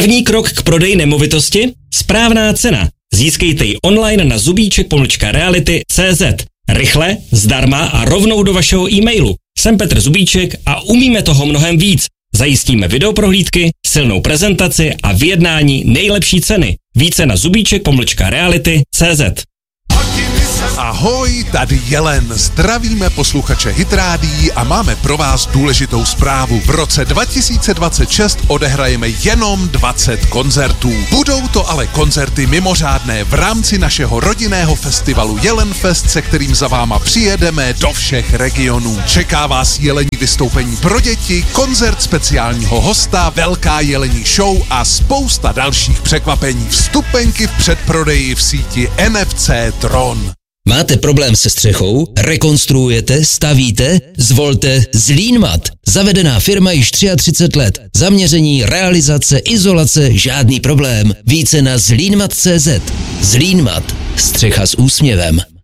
První krok k prodeji nemovitosti? Správná cena. Získejte ji online na zubíček-reality.cz. Rychle, zdarma a rovnou do vašeho e-mailu. Jsem Petr Zubíček a umíme toho mnohem víc. Zajistíme videoprohlídky, silnou prezentaci a vyjednání nejlepší ceny. Více na zubíček-reality.cz. Ahoj, tady Jelen. Zdravíme posluchače Hit Rádií a máme pro vás důležitou zprávu. V roce 2026 odehrajeme jenom 20 koncertů. Budou to ale koncerty mimořádné v rámci našeho rodinného festivalu Jelenfest, se kterým za váma přijedeme do všech regionů. Čeká vás jelení vystoupení pro děti, koncert speciálního hosta, velká jelení show a spousta dalších překvapení. Vstupenky v předprodeji v síti NFC Tron. Máte problém se střechou? Rekonstruujete? Stavíte? Zvolte Zlínmat. Zavedená firma již 33 let. Zaměření, realizace, izolace, žádný problém. Více na zlínmat.cz. Zlínmat. Střecha s úsměvem.